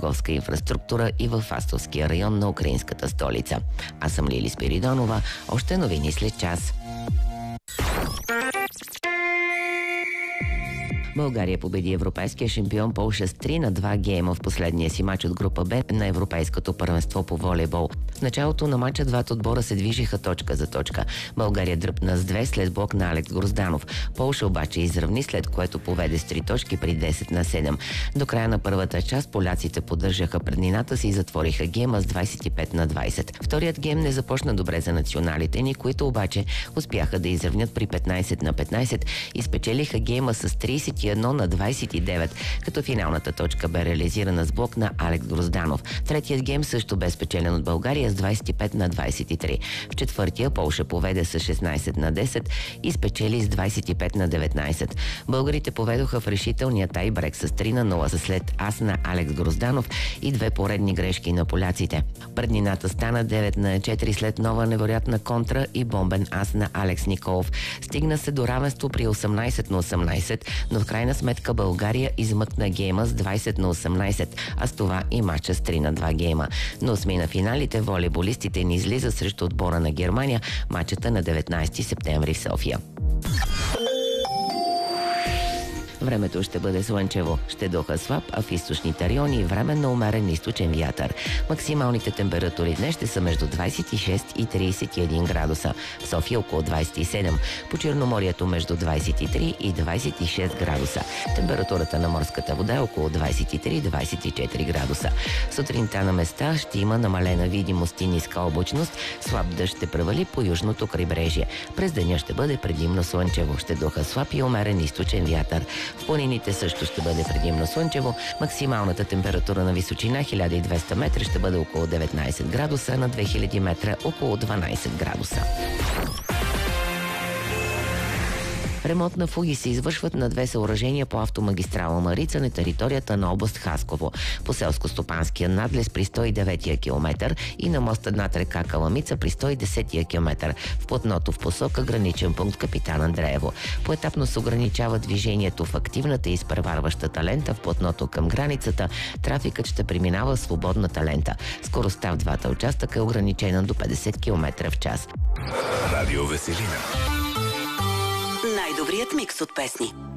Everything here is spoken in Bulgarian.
търговска инфраструктура и в Фастовския район на украинската столица. Аз съм Лили Спиридонова. Още новини след час. България победи европейския шампион Полша с 3-2 гейма в последния си мач от група Б на Европейското първенство по волейбол. В началото на мача двата отбора се движиха точка за точка. България дръпна с 2 след блок на Алекс Грозданов. Полша обаче изравни, след което поведе с 3 точки при 10-7. До края на първата част поляците поддържаха преднината си и затвориха гейма с 25-20. Вторият гейм не започна добре за националите ни, които обаче успяха да изравнят при 15-15 и спечелиха гейма с 31-29, като финалната точка бе реализирана с блок на Алекс Грозданов. Третият гейм също бе спечелен от България с 25-23. В четвъртия Полша поведе с 16-10 и спечели с 25-19. Българите поведоха в решителния тайбрек с 3-0 след ас на Алекс Грозданов и 2 поредни грешки на поляците. Преднината стана 9-4 след нова невероятна контра и бомбен ас на Алекс Николов. Стигна се до равенство при 18-18, но в крайна сметка България измъкна гейма с 20-18, а с това и матча с 3-2 гейма. Но осми на финалите волейболистите ни излизат срещу отбора на Германия, матчата на 19 септември в София. Времето ще бъде слънчево, ще духа слаб, а в източните райони временно умерен източен вятър. Максималните температури днес ще са между 26 и 31 градуса. В София около 27, по Черноморието между 23 и 26 градуса. Температурата на морската вода е около 23-24 градуса. Сутринта на места ще има намалена видимост и ниска облачност, слаб дъжд ще превали по южното крайбрежие. През деня ще бъде предимно слънчево, ще духа слаб и умерен източен вятър. В планините също ще бъде предимно слънчево. Максималната температура на височина 1200 метра ще бъде около 19 градуса, на 2000 метра около 12 градуса. Ремонт на фуги се извършват на 2 съоръжения по автомагистрала Марица на територията на област Хасково. По селско-стопанския надлез при 109-я километър и на моста над река Каламица при 110-я километър. В платното в посока граничен пункт Капитан Андреево. Поетапно се ограничава движението в активната и изпреварващата лента в платното към границата. Трафикът ще преминава в свободната лента. Скоростта в двата участъка е ограничена до 50 км в час. Радио Веселина. Най-добрият микс от песни.